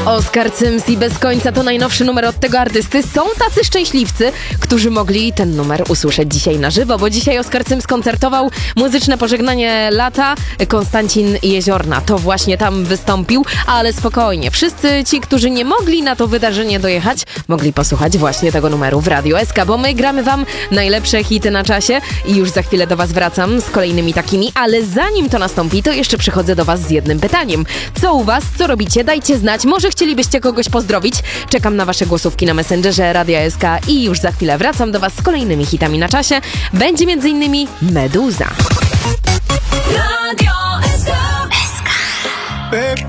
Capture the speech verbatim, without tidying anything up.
Oskar Cyms i Bez końca to najnowszy numer od tego artysty. Są tacy szczęśliwcy, którzy mogli ten numer usłyszeć dzisiaj na żywo, bo dzisiaj Oskar Cyms koncertował muzyczne pożegnanie lata. Konstancin Jeziorna to właśnie tam wystąpił, ale spokojnie. Wszyscy ci, którzy nie mogli na to wydarzenie dojechać, mogli posłuchać właśnie tego numeru w Radiu S K, bo my gramy wam najlepsze hity na czasie i już za chwilę do was wracam z kolejnymi takimi, ale zanim to nastąpi, to jeszcze przychodzę do was z jednym pytaniem. Co u was? Co robicie? Dajcie znać. Może chcielibyście kogoś pozdrowić? Czekam na wasze głosówki na Messengerze Radia S K i już za chwilę wracam do was z kolejnymi hitami na czasie. Będzie między innymi Meduza. Radio S K.